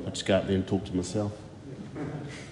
I just go up there and talk to myself.